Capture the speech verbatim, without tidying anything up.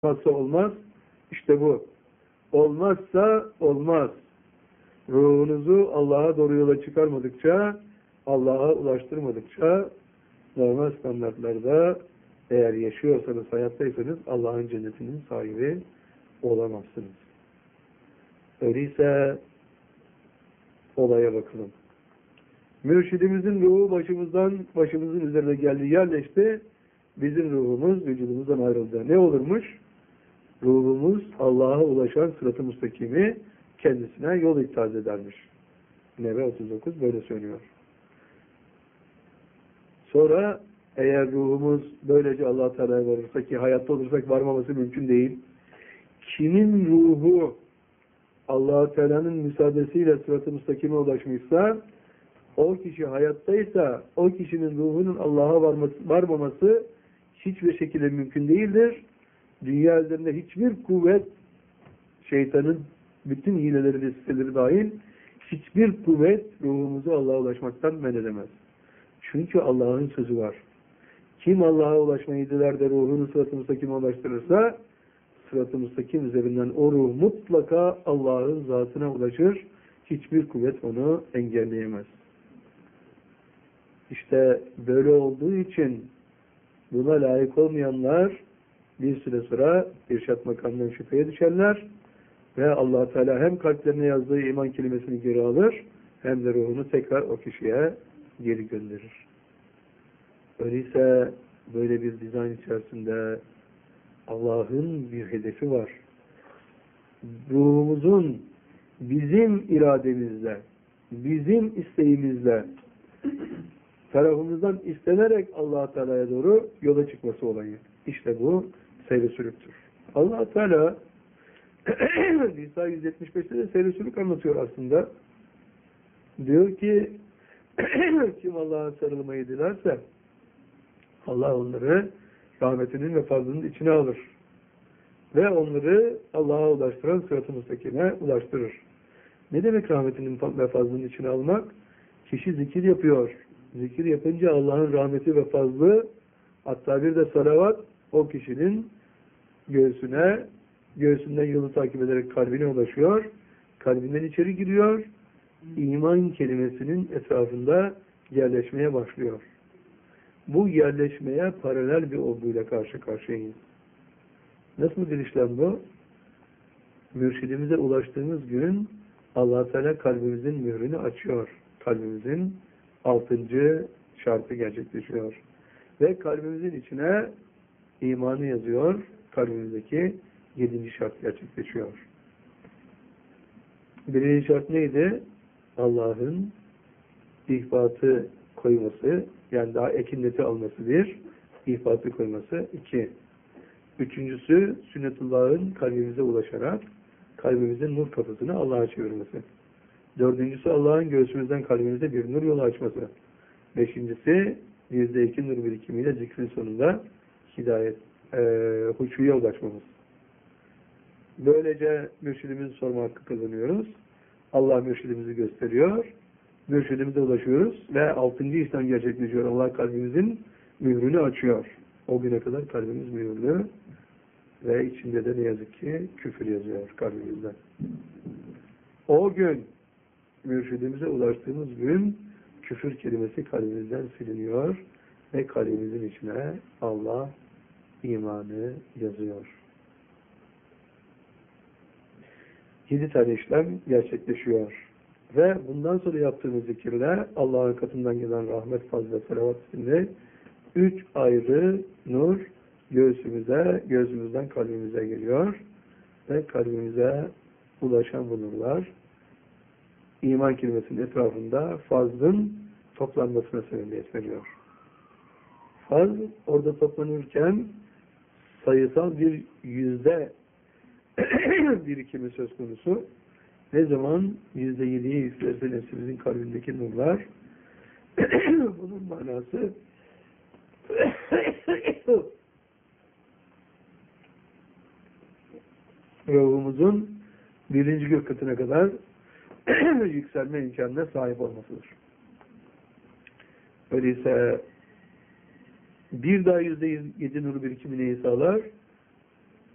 olmazsa olmaz. İşte bu. Olmazsa olmaz. Ruhunuzu Allah'a doğru yola çıkarmadıkça, Allah'a ulaştırmadıkça normal standartlarda eğer yaşıyorsanız, hayattaysanız Allah'ın cennetinin sahibi olamazsınız. Öyleyse olaya bakalım. Mürşidimizin ruhu başımızdan, başımızın üzerine geldi, yerleşti. Bizim ruhumuz vücudumuzdan ayrıldı. Ne olurmuş? Ruhumuz Allah'a ulaşan sırat-ı müstakimi kendisine yol ikaz edermiş. Nebe otuz dokuz böyle söylüyor. Sonra eğer ruhumuz böylece Allah-u Teala'ya varırsa, ki hayatta olursak varmaması mümkün değil. Kimin ruhu Allah-u Teala'nın müsaadesiyle sırat-ı müstakime ulaşmışsa, o kişi hayattaysa o kişinin ruhunun Allah'a varmaması hiçbir şekilde mümkün değildir. Dünya üzerinde hiçbir kuvvet, şeytanın bütün hileleri ve siteleri dahil, hiçbir kuvvet ruhumuzu Allah'a ulaşmaktan men edemez. Çünkü Allah'ın sözü var. Kim Allah'a ulaşmayı diler de ruhunu sırat-ı müstakime ulaştırırsa, sırat-ı müstakim üzerinden o ruh mutlaka Allah'ın zatına ulaşır. Hiçbir kuvvet onu engelleyemez. İşte böyle olduğu için buna layık olmayanlar bir süre sonra irşat makamından şüpheye düşerler ve Allah Teala hem kalplerine yazdığı iman kelimesini geri alır hem de ruhunu tekrar o kişiye geri gönderir. Öyleyse böyle bir dizayn içerisinde Allah'ın bir hedefi var. Ruhumuzun bizim irademizle, bizim isteğimizle tarafımızdan istenerek Allah Teala'ya doğru yola çıkması olayı. İşte bu seyr-i sülüktür. Allah Teala Nisa yüz yetmiş beşte de seyr-i sülük anlatıyor aslında. Diyor ki kim Allah'a sarılmayı dilerse Allah onları rahmetinin ve fazlının içine alır. Ve onları Allah'a ulaştıran sırat-ı müstakime ulaştırır. Ne demek rahmetinin ve fazlının içine almak? Kişi zikir yapıyor. Zikir yapınca Allah'ın rahmeti ve fazlı, hatta bir de salavat o kişinin göğsüne, göğsünden yolu takip ederek kalbine ulaşıyor. Kalbinden içeri giriyor. İman kelimesinin etrafında yerleşmeye başlıyor. Bu yerleşmeye paralel bir olguyla karşı karşıyayız. Nasıl bir işlem bu? Mürşidimize ulaştığımız gün Allah Teala kalbimizin mührünü açıyor. Kalbimizin altıncı şartı gerçekleşiyor. Ve kalbimizin içine imanı yazıyor. Kalbimizdeki yedinci şart gerçekleşiyor. Birinci şart neydi? Allah'ın ihbatı koyması, yani daha ekinleti alması bir, ihbatı koyması iki. Üçüncüsü sünnetullah'ın kalbimize ulaşarak kalbimizin nur kapısını Allah'a çevirmesi. Dördüncüsü Allah'ın göğsümüzden kalbimize bir nur yolu açması. Beşincisi yüzde iki nur birikimiyle zikrin sonunda hidayet, e, huşuya ulaşmamız. Böylece mürşidimizi sorma hakkı kazanıyoruz. Allah mürşidimizi gösteriyor. Mürşidimize ulaşıyoruz ve altıncı işlem gerçekleşiyor. Allah kalbimizin mührünü açıyor. O güne kadar kalbimiz mühürlü ve içinde de ne yazık ki küfür yazıyor kalbimizden. O gün mürşidimize ulaştığımız gün küfür kelimesi kalbimizden siliniyor ve kalbimizin içine Allah imanı yazıyor. Yedi tane işlem gerçekleşiyor. Ve bundan sonra yaptığımız zikirle Allah'ın katından gelen rahmet, fazla, selavat isimli üç ayrı nur göğsümüze, gözümüzden kalbimize geliyor ve kalbimize ulaşan bu nurlar iman kelimesinin etrafında fazlın toplanmasına sebebiyet veriyor. Faz orada toplanırken sayısal bir yüzde birikimi söz konusu. Ne zaman yüzde yediye yükselirse nefsimizin kalbindeki nurlar bunun manası ruhumuzun birinci gök katına kadar yükselme imkanına sahip olmasıdır. Öyleyse bir daha yüzde yedi nur birikimi neyi sağlar?